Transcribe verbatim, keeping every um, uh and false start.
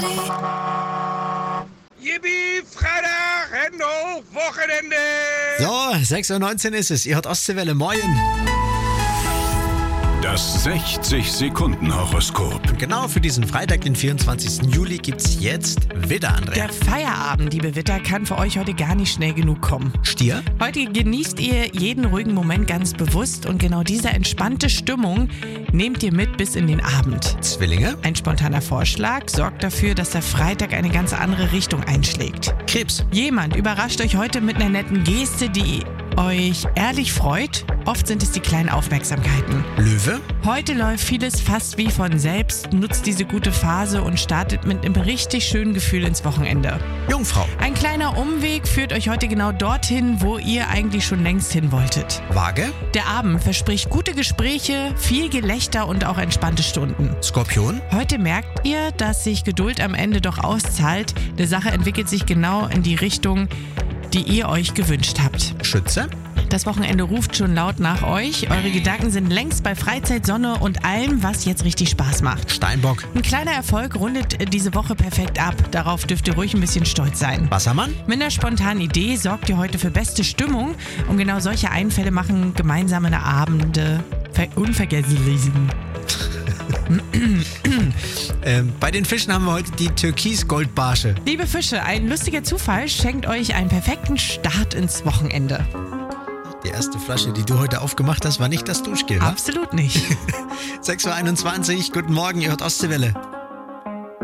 Yippie, Freitag, Hände hoch, Wochenende! So, sechs Uhr neunzehn ist es. Ihr hört Ostseewelle. Moin. Das sechzig-Sekunden-Horoskop. Und genau für diesen Freitag, den vierundzwanzigsten Juli, gibt's jetzt Widder, Andrea. Der Feierabend, liebe Witter, kann für euch heute gar nicht schnell genug kommen. Stier? Heute genießt ihr jeden ruhigen Moment ganz bewusst und genau diese entspannte Stimmung nehmt ihr mit bis in den Abend. Zwillinge? Ein spontaner Vorschlag sorgt dafür, dass der Freitag eine ganz andere Richtung einschlägt. Krebs? Jemand überrascht euch heute mit einer netten Geste, die euch ehrlich freut. Oft sind es die kleinen Aufmerksamkeiten. Löwe? Heute läuft vieles fast wie von selbst. Nutzt diese gute Phase und startet mit einem richtig schönen Gefühl ins Wochenende. Jungfrau? Ein kleiner Umweg führt euch heute genau dorthin, wo ihr eigentlich schon längst hin wolltet. Waage? Der Abend verspricht gute Gespräche, viel Gelächter und auch entspannte Stunden. Skorpion? Heute merkt ihr, dass sich Geduld am Ende doch auszahlt. Die Sache entwickelt sich genau in die Richtung, die ihr euch gewünscht habt. Schütze? Das Wochenende ruft schon laut nach euch. Eure Gedanken sind längst bei Freizeit, Sonne und allem, was jetzt richtig Spaß macht. Steinbock? Ein kleiner Erfolg rundet diese Woche perfekt ab. Darauf dürft ihr ruhig ein bisschen stolz sein. Wassermann? Mit einer spontanen Idee sorgt ihr heute für beste Stimmung. Und genau solche Einfälle machen gemeinsame Abende ver- unvergesslich. ähm, bei den Fischen haben wir heute die Türkis-Goldbarsche. Liebe Fische, ein lustiger Zufall schenkt euch einen perfekten Start ins Wochenende. Die erste Flasche, die du heute aufgemacht hast, war nicht das Duschgel, wa? Absolut nicht. sechs Uhr einundzwanzig, guten Morgen, ihr hört Ostseewelle.